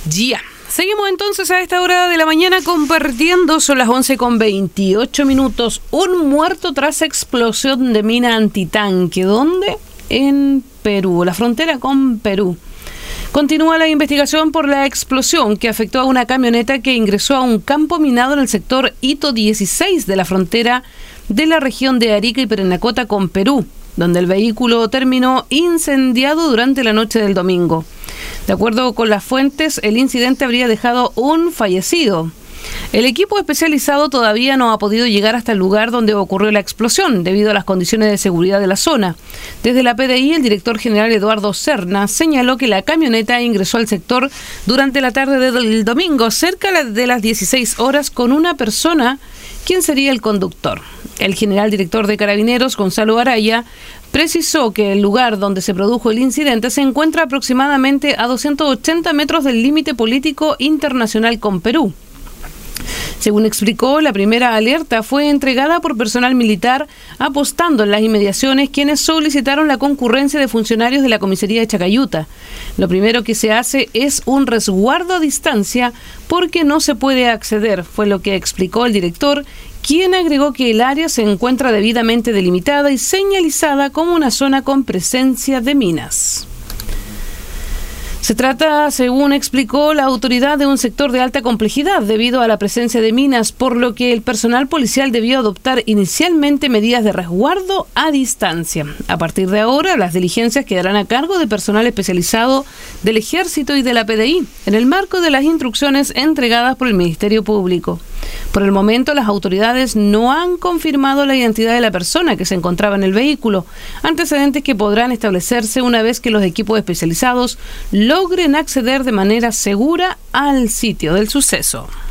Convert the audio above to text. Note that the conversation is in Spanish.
Ya. Seguimos entonces a esta hora de la mañana compartiendo, son las 11:28. Un muerto tras explosión de mina antitanque. ¿Dónde? En Perú, la frontera con Perú. Continúa la investigación por la explosión que afectó a una camioneta que ingresó a un campo minado en el sector Hito 16 de la frontera de la región de Arica y Parinacota con Perú, donde el vehículo terminó incendiado durante la noche del domingo. De acuerdo con las fuentes, el incidente habría dejado un fallecido. El equipo especializado todavía no ha podido llegar hasta el lugar donde ocurrió la explosión, debido a las condiciones de seguridad de la zona. Desde la PDI, el director general Eduardo Serna señaló que la camioneta ingresó al sector durante la tarde del domingo, cerca de las 16 horas, con una persona, quien sería el conductor. El general director de Carabineros, Gonzalo Araya, precisó que el lugar donde se produjo el incidente se encuentra aproximadamente a 280 metros del límite político internacional con Perú. Según explicó, la primera alerta fue entregada por personal militar apostando en las inmediaciones, quienes solicitaron la concurrencia de funcionarios de la comisaría de Chacayuta. Lo primero que se hace es un resguardo a distancia porque no se puede acceder, fue lo que explicó el director, quien agregó que el área se encuentra debidamente delimitada y señalizada como una zona con presencia de minas. Se trata, según explicó la autoridad, de un sector de alta complejidad debido a la presencia de minas, por lo que el personal policial debió adoptar inicialmente medidas de resguardo a distancia. A partir de ahora, las diligencias quedarán a cargo de personal especializado del Ejército y de la PDI, en el marco de las instrucciones entregadas por el Ministerio Público. Por el momento, las autoridades no han confirmado la identidad de la persona que se encontraba en el vehículo, antecedentes que podrán establecerse una vez que los equipos especializados logren acceder de manera segura al sitio del suceso.